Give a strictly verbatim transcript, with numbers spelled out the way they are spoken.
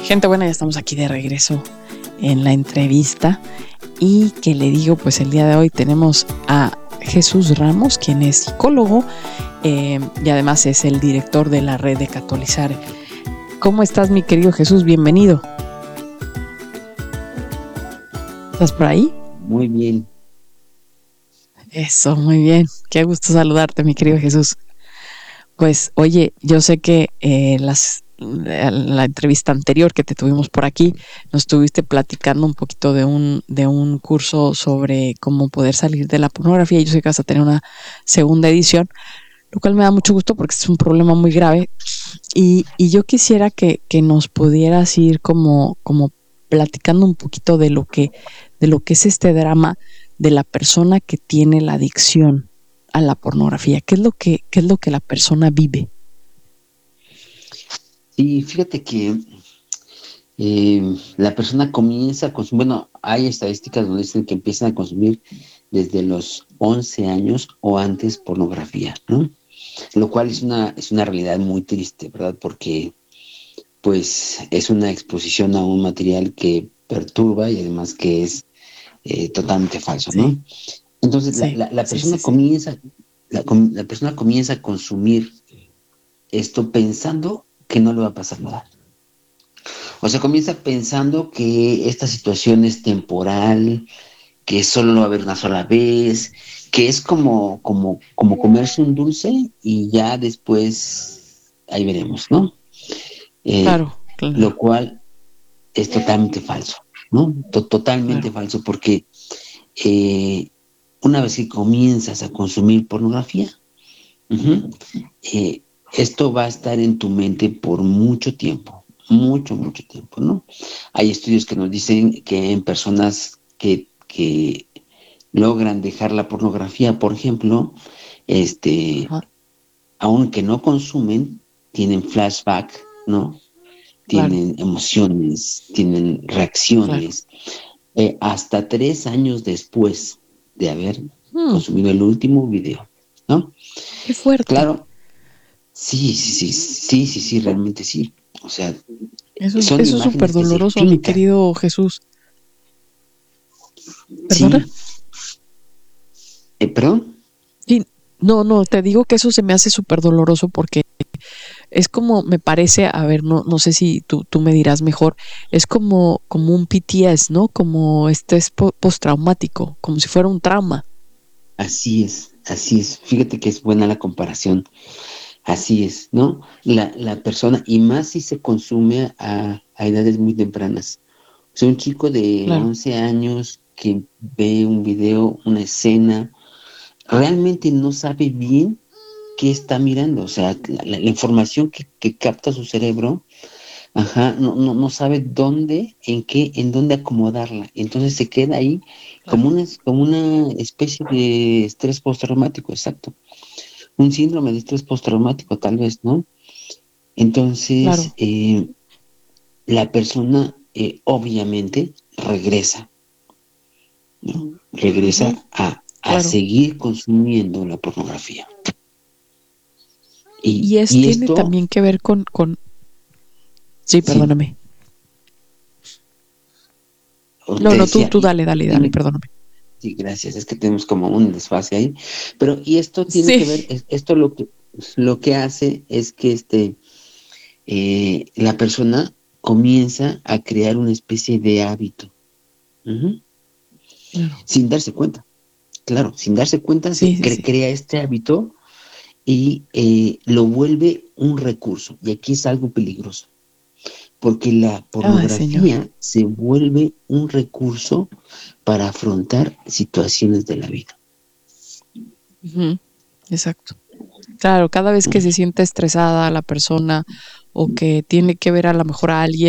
Gente buena, ya estamos aquí de regreso en la entrevista y que le digo, pues el día de hoy tenemos a Jesús Ramos, quien es psicólogo eh, y además es el director de la red de Catolizar. ¿Cómo estás, mi querido Jesús? Bienvenido. ¿Estás por ahí? Muy bien. Eso, muy bien. Qué gusto saludarte, mi querido Jesús. Pues, oye, yo sé que eh, las, la entrevista anterior que te tuvimos por aquí, nos estuviste platicando un poquito de un, de un curso sobre cómo poder salir de la pornografía. Yo sé que vas a tener una segunda edición, lo cual me da mucho gusto porque es un problema muy grave. Y, y yo quisiera que, que nos pudieras ir como, como platicando un poquito de lo que, de lo que es este drama de la persona que tiene la adicción a la pornografía. ¿Qué es lo que, qué es lo que la persona vive? Sí, fíjate que eh, la persona comienza a consumir, bueno, hay estadísticas donde dicen que empiezan a consumir desde los once años o antes pornografía, ¿no? Lo cual es una, es una realidad muy triste, ¿verdad? Porque pues es una exposición a un material que perturba y además que es eh, totalmente falso, ¿no? Sí, Entonces la, sí, la, la sí, persona sí, sí. comienza, la, la persona comienza a consumir esto pensando que no le va a pasar nada. O sea, comienza pensando que esta situación es temporal, que solo lo va a ver una sola vez, que es como, como, como comerse un dulce y ya después ahí veremos, ¿no? Eh, Claro, claro, lo cual es totalmente falso, ¿no? To- totalmente claro. falso, porque eh, una vez que comienzas a consumir pornografía, uh-huh, eh, esto va a estar en tu mente por mucho tiempo, mucho, mucho tiempo, ¿no? Hay estudios que nos dicen que en personas que, que logran dejar la pornografía, por ejemplo, este, Ajá, aunque no consumen, tienen flashback, ¿no? claro, Tienen emociones, tienen claro. reacciones, eh, hasta tres años después de haber Hmm, consumido el último video, ¿no? qué fuerte. Claro, sí, sí, sí, sí, sí, sí, realmente sí. O sea, Eso es, son eso es súper imágenes que se doloroso, mi fincan. querido Jesús. ¿Perdona? Sí, eh, perdón. Sí, no, no, te digo que eso se me hace súper doloroso porque es como, me parece, a ver, no, no sé si tú, tú me dirás mejor, es como, como un P T S, ¿no? Como estrés po- postraumático, como si fuera un trauma. Así es, así es. Fíjate que es buena la comparación. Así es, ¿no? La, la persona, y más si se consume a, a edades muy tempranas. O sea, un chico de Claro, once años que ve un video, una escena, realmente no sabe bien qué está mirando. O sea, la, la- la información que, que capta su cerebro, ajá, no, no, no sabe dónde, en qué, en dónde acomodarla. Entonces se queda ahí como claro, una, como una especie de estrés postraumático, exacto. Un síndrome de estrés postraumático, tal vez, ¿no? Entonces, claro. eh, la persona eh, obviamente regresa, ¿no? Ujú, Regresa a, a claro. seguir consumiendo la pornografía. Y, Y es, y tiene esto, también que ver con, con, sí, sí, perdóname. No, te no, tú, decía, tú y dale, dale, dale, tiene, perdóname. sí, gracias, es que tenemos como un desfase ahí, pero y esto tiene que ver, Sí, es- esto lo que, lo que hace es que este, eh, la persona comienza a crear una especie de hábito, ujú, claro. sin darse cuenta. Claro, sin darse cuenta se Sí, sí, cre- sí. crea este hábito y eh, lo vuelve un recurso. Y aquí es algo peligroso, porque la Ay, señor. pornografía se vuelve un recurso para afrontar situaciones de la vida. Ujú, exacto. Claro, cada vez que se siente estresada la persona o que tiene que ver a lo mejor a alguien